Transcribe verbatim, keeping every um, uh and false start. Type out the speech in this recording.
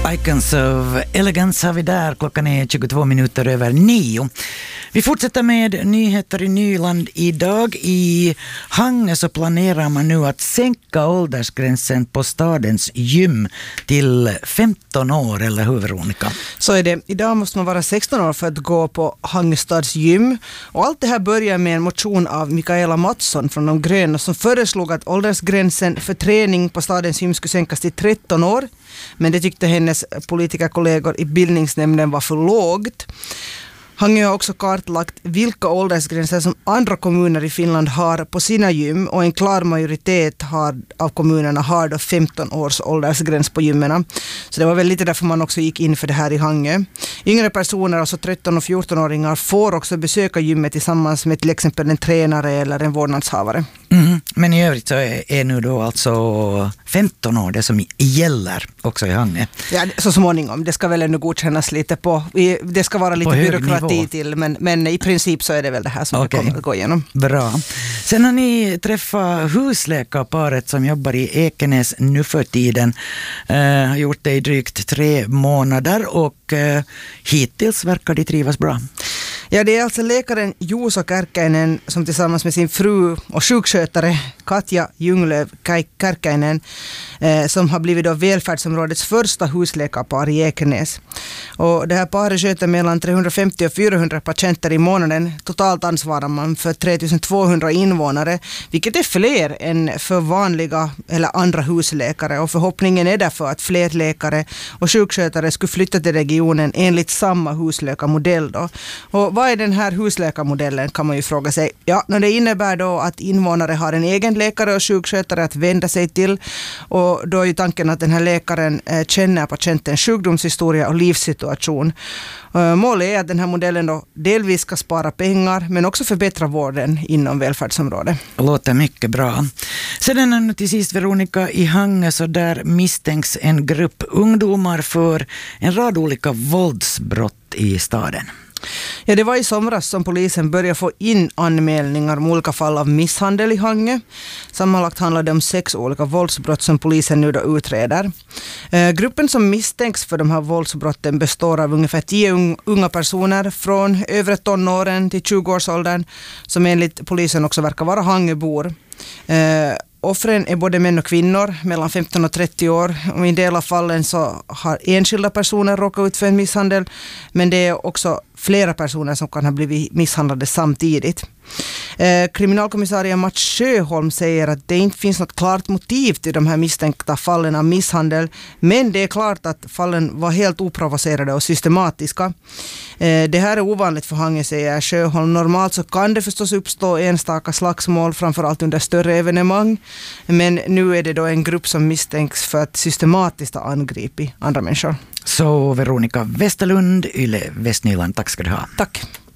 Icons of Elegance har vi där. Klockan är tjugotvå minuter över nio. Vi fortsätter med nyheter i Nyland idag. I Hangö så planerar man nu att sänka åldersgränsen på stadens gym till femton år, eller hur, Veronica? Så är det. Idag måste man vara sexton år för att gå på Hangö stads gym. Och allt det här börjar med en motion av Mikaela Mattsson från De gröna som föreslog att åldersgränsen för träning på stadens gym skulle sänkas till tretton år. Men det tyckte hennes politikerkollegor i bildningsnämnden var för lågt. Hangö har också kartlagt vilka åldersgränser som andra kommuner i Finland har på sina gym, och en klar majoritet har, av kommunerna har då femton års åldersgräns på gymmen. Så det var väl lite därför man också gick in för det här i Hangö. Yngre personer, alltså tretton- och fjorton-åringar, får också besöka gymmet tillsammans med till exempel en tränare eller en vårdnadshavare. Mm, men i övrigt så är, är nu då alltså femton år det som gäller också i Hangö. Ja, så småningom. Det ska väl ännu godkännas lite på, det ska vara lite byråkrati till, men, men i princip så är det väl det här som okay. vi kommer att gå igenom. Bra. Sen har ni träffat husläkarparet som jobbar i Ekenäs nu för tiden. Uh, har gjort det i drygt tre månader och uh, hittills verkar de trivas bra. Ja, det är alltså läkaren Juuso Kärkkäinen som tillsammans med sin fru och sjukskötare Katja Ljunglöf Kärkkäinen eh, som har blivit då välfärdsområdets första husläkarpar i Ekenäs. Och det här paret sköter mellan trehundrafemtio och fyrahundra patienter i månaden. Totalt ansvarar man för tre tusen tvåhundra invånare, vilket är fler än för vanliga eller andra husläkare. Och förhoppningen är därför att fler läkare och sjukskötare skulle flytta till regionen enligt samma husläkarmodell då. Och vad är den här husläkarmodellen, kan man ju fråga sig. Ja, det innebär då att invånare har en egen läkare och sjukskötare att vända sig till. Och då är ju tanken att den här läkaren eh, känner patientens sjukdomshistoria och livssituation. Uh, målet är att den här modellen då delvis ska spara pengar men också förbättra vården inom välfärdsområdet. Låter mycket bra. Sedan till sist, Veronica, i Hangö så där misstänks en grupp ungdomar för en rad olika våldsbrott i staden. Ja, det var i somras som polisen började få in anmälningar om olika fall av misshandel i Hangö. Sammanlagt handlar det om sex olika våldsbrott som polisen nu då utreder. Eh, gruppen som misstänks för de här våldsbrotten består av ungefär tio unga personer från övre tonåren till tjugo-årsåldern som enligt polisen också verkar vara Hangöbor. Eh, Offren är både män och kvinnor mellan femton och trettio år, och i en del av fallen så har enskilda personer råkat ut för en misshandel, men det är också flera personer som kan ha blivit misshandlade samtidigt. Eh, kriminalkommissarie Mats Sjöholm säger att det inte finns något klart motiv till de här misstänkta fallen av misshandel, men det är klart att fallen var helt oprovocerade och systematiska. Eh, det här är ovanligt för Hangö, säger Sjöholm. Normalt så kan det förstås uppstå enstaka slagsmål, framförallt under större evenemang, men nu är det då en grupp som misstänks för att systematiskt ha angripit andra människor. Så Veronica Westerlund, Yle Västnyland, tack ska du ha. Tack.